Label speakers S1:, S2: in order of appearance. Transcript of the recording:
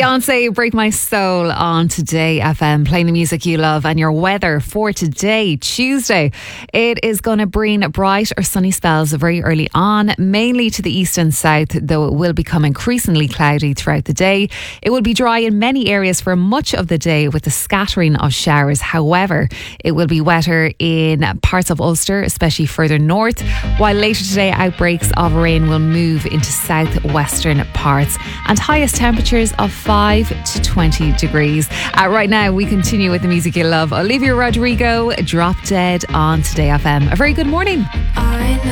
S1: Beyonce, Break My Soul on Today FM, playing the music you love. And your weather for today, Tuesday, it is going to bring bright or sunny spells very early on, mainly to the east and south, though it will become increasingly cloudy throughout the day. It will be dry in many areas for much of the day with a scattering of showers. However, it will be wetter in parts of Ulster, especially further north, while later today outbreaks of rain will move into southwestern parts and highest temperatures of 5 to 20 degrees. Right now we continue with the music you love. Olivia Rodrigo, Drop Dead on Today FM. A very good morning.